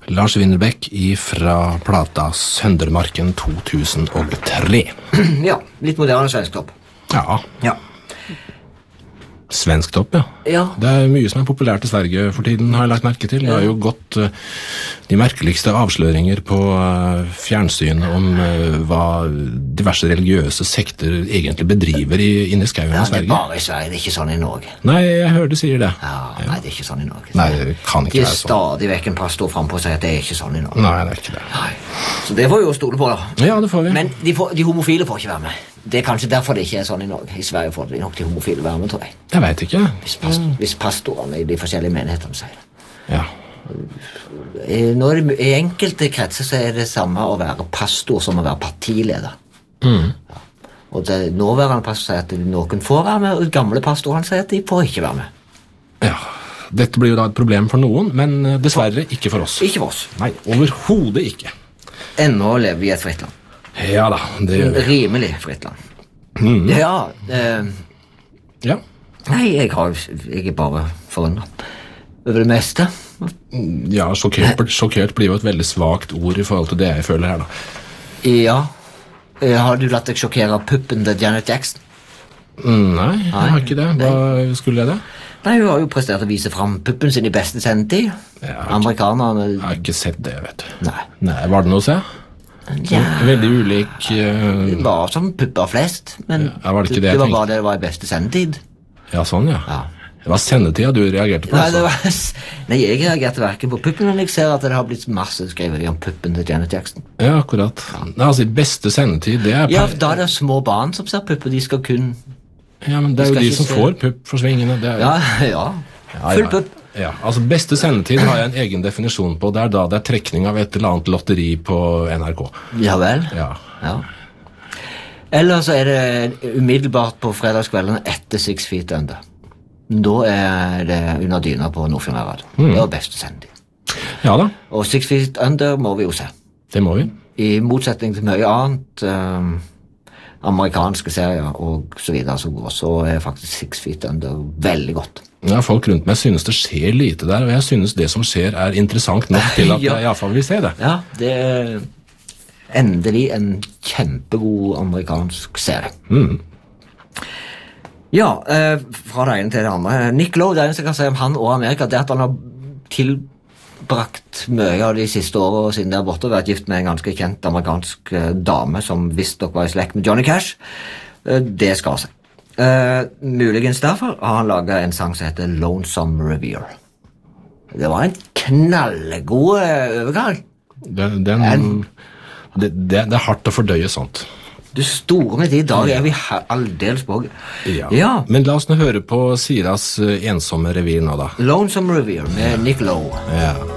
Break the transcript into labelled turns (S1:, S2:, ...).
S1: Lars Winnerbäck fra plata Søndermarken 2003.
S2: Ja, litt moderne svensktopp.
S1: Ja,
S2: Ja.
S1: svensktopp, ja.
S2: Ja.
S1: Det mye som populært i Sverige for tiden, har jeg lagt merke til. Det har jo gått de merkeligste avsløringer på fjernsyn om hva diverse religiøse sekter egentlig bedriver inne i skauen i
S2: Det er
S1: Sverige.
S2: bare i Sverige, det er ikke sånn i Norge.
S1: Nei, jeg hører du sier det.
S2: Ja, nei, det er ikke sånn i Norge.
S1: Nei, det kan ikke
S2: De
S1: være sånn.
S2: stadig vekk en pastor frem på å si at det er ikke sånn i Norge.
S1: Nei, det er ikke det.
S2: Nei. Så det får vi jo stole på da.
S1: Ja, det får vi.
S2: Men de homofile får ikke være med. Det er kanskje derfor det ikke er sånn i Norge. I Sverige får de nok de homofile være med, tror jeg.
S1: Jeg vet ikke.
S2: Hvis pastorene i de forskjellige menighetene sier det.
S1: Ja.
S2: I enkelte kretser så er det samme å være pastor som å være partileder. Ja. Og det nåværende pastor sier at noen får være med, og gamle pastoren sier at de får ikke være med.
S1: Ja. Dette blir jo da et problem for noen, men dessverre ikke for oss.
S2: Ikke for oss.
S1: Nei, overhodet ikke.
S2: Ennå lever vi i et fritt land.
S1: Ja da, det gjør vi.
S2: Rimelig fritt land. Ja,
S1: Ja.
S2: nei, jeg er bare forundret over det meste.
S1: Ja, sjokkert blir jo et veldig svagt ord i forhold til det jeg føler her da.
S2: Ja, har du latt deg sjokkere av puppen til Janet Jackson?
S1: Nei, jeg har ikke det. Hva skulle jeg det?
S2: Nei, hun har jo prestert å vise frem puppen sin i beste sendetid. Amerikanerne...
S1: Jeg har ikke sett det, vet du.
S2: Nei.
S1: Nei, var det noe å se?
S2: Ja,
S1: Veldig ulik...
S2: det var som pupper flest, men
S1: Ja, var det ikke det jeg
S2: var
S1: tenkte?
S2: bare det var i beste sendetid.
S1: Ja, sånn, ja.
S2: Ja.
S1: Det var sendetida du reagerte på,
S2: Nei, det
S1: altså.
S2: nei, jeg reagerte hverken på puppen, men jeg ser at det har blitt masse skriveri om puppen til Janet Jackson.
S1: Ja, akkurat. Nei, altså, beste sendetid, det er...
S2: Ja, da er det små barn som ser pupper, de skal kun...
S1: Ja, men det er jo
S2: skal
S1: de
S2: ikke
S1: som
S2: se-
S1: får pupp for svingene. Det er jo...
S2: Ja. Full pupp.
S1: Ja, altså beste sendetid har jeg en egen definisjon på. Det er da det er trekning av et eller annet lotteri på NRK.
S2: Ja vel.
S1: Ja.
S2: Ja. Eller så er det umiddelbart på fredagskvelden etter 6 Feet Under. Da er det under dyna på Nordfjordarad. Det er beste sendetid.
S1: Ja da,
S2: Og 6 Feet Under må vi jo se.
S1: det må vi.
S2: I motsetning til mye annet amerikanske serier og så videre som går, så er faktisk 6 Feet Under veldig godt.
S1: Ja, folk rundt meg synes det skjer lite der, og jeg synes det som skjer er interessant nok til at
S2: Ja.
S1: jeg i hvert fall vil se det.
S2: Ja, det er endelig en kjempegod amerikansk serie. Ja, fra det ene til det andre. Nick Lowe, det eneste jeg kan si om han og Amerika, det er at han har tilbrakt mye av de siste årene siden der borte, vært gift med en ganske kjent amerikansk dame som visst nok var i slekt med Johnny Cash. Det skal seg. Muligens derfor har han laget en sang som heter Lonesome Revere. Det var en knallgod overgang.
S1: Det er hardt å fordøye sånt.
S2: Det store med det i dag er vi aldeles på. Ja.
S1: Men la oss nå høre på Siras ensomme revir nå da.
S2: Lonesome Revere med Nick Lowe.
S1: Ja.